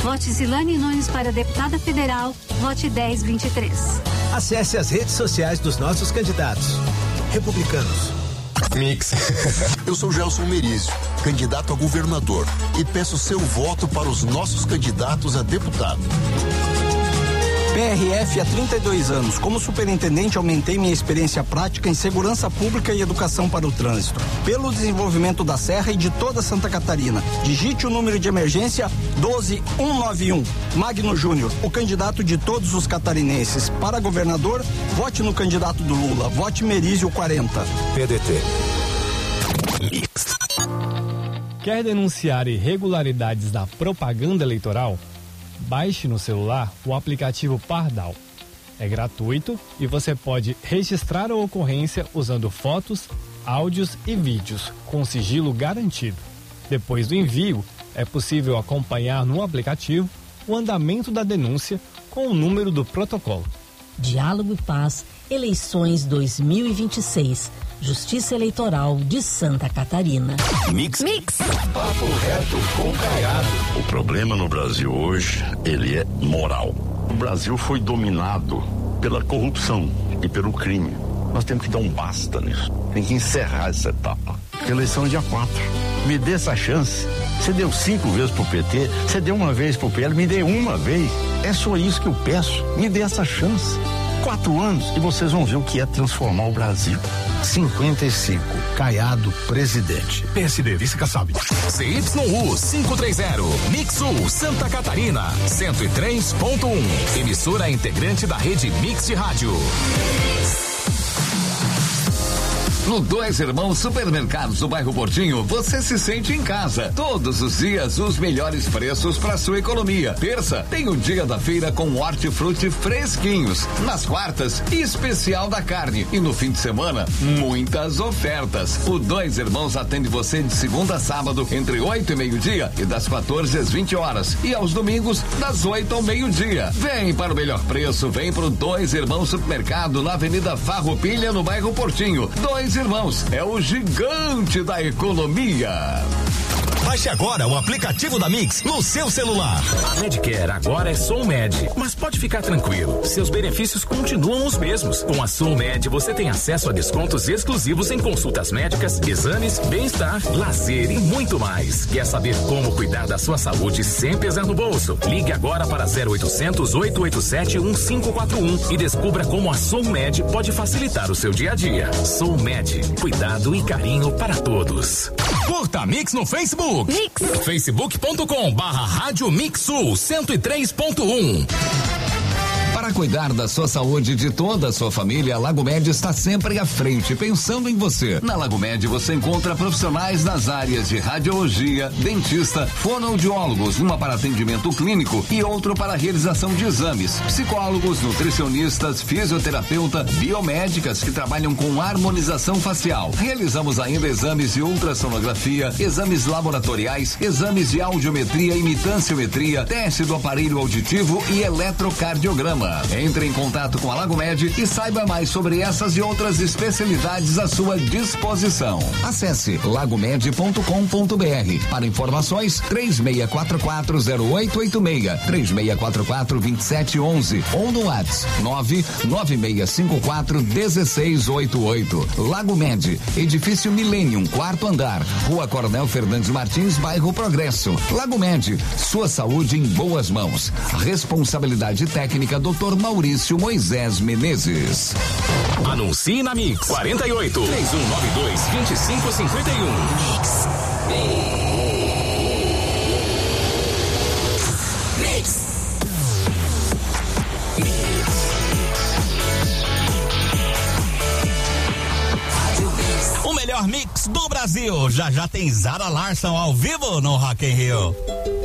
Vote Zilane Nunes para deputada federal. Vote 1023. Acesse as redes sociais dos nossos candidatos. Republicanos. Mix. Eu sou Gelson Merizio, candidato a governador, e peço seu voto para os nossos candidatos a deputado. PRF há 32 anos. Como superintendente, aumentei minha experiência prática em segurança pública e educação para o trânsito. Pelo desenvolvimento da Serra e de toda Santa Catarina. Digite o número de emergência 12191. Magno Júnior, o candidato de todos os catarinenses. Para governador, vote no candidato do Lula. Vote Merizio 40. PDT. Mix. Quer denunciar irregularidades da propaganda eleitoral? Baixe no celular o aplicativo Pardal. É gratuito e você pode registrar a ocorrência usando fotos, áudios e vídeos, com sigilo garantido. Depois do envio, é possível acompanhar no aplicativo o andamento da denúncia com o número do protocolo. Diálogo e Paz, eleições 2026. Justiça Eleitoral de Santa Catarina. Mix. Papo reto com Caiado. O problema no Brasil hoje, ele é moral. O Brasil foi dominado pela corrupção e pelo crime. Nós temos que dar um basta nisso. Tem que encerrar essa etapa. Eleição é dia 4. Me dê essa chance. Você deu 5 vezes pro PT, você deu uma vez pro PL, me dê uma vez. É só isso que eu peço. Me dê essa chance. 4 anos e vocês vão ver o que é transformar o Brasil. 55, Caiado, presidente. PSD, vice Kassab. CYU 530, Mixul, Santa Catarina, 103.1. Emissora integrante da rede Mix de Rádio. No Dois Irmãos Supermercados do bairro Portinho, você se sente em casa. Todos os dias, os melhores preços para sua economia. Terça, tem o dia da feira com hortifruti fresquinhos. Nas quartas, especial da carne. E no fim de semana, muitas ofertas. O Dois Irmãos atende você de segunda a sábado, entre 8 e meio-dia e das 14 às 20 horas. E aos domingos, das 8 ao meio-dia. Vem para o melhor preço, vem pro Dois Irmãos Supermercado, na Avenida Farroupilha, no bairro Portinho. Dois Irmãos, é o gigante da economia. Baixe agora o aplicativo da Mix no seu celular. A Medicare agora é SoulMed, mas pode ficar tranquilo, seus benefícios continuam os mesmos. Com a SoulMed você tem acesso a descontos exclusivos em consultas médicas, exames, bem-estar, lazer e muito mais. Quer saber como cuidar da sua saúde sem pesar no bolso? Ligue agora para 0800 887 1541 e descubra como a SoulMed pode facilitar o seu dia a dia. SoulMed, cuidado e carinho para todos. Curta Mix no Facebook. Mix. Facebook.com/Rádio Mixul 103.1. Para cuidar da sua saúde e de toda a sua família, a Lago Med está sempre à frente, pensando em você. Na Lago Med você encontra profissionais nas áreas de radiologia, dentista, fonoaudiólogos, uma para atendimento clínico e outro para realização de exames, psicólogos, nutricionistas, fisioterapeuta, biomédicas que trabalham com harmonização facial. Realizamos ainda exames de ultrassonografia, exames laboratoriais, exames de audiometria, imitanciometria, teste do aparelho auditivo e eletrocardiograma. Entre em contato com a Lago Med e saiba mais sobre essas e outras especialidades à sua disposição. Acesse lagomed.com.br. Para informações, 36440886, 36442711 ou no WhatsApp 996541688. Lago Med, edifício Millennium, 4º andar, Rua Coronel Fernandes Martins, bairro Progresso. Lago Med, sua saúde em boas mãos. Responsabilidade técnica Dr. Maurício Moisés Menezes. Anuncie na Mix 48 3192 2551. Mix. O melhor mix do Brasil. Já tem Zara Larsson ao vivo no Rock in Rio.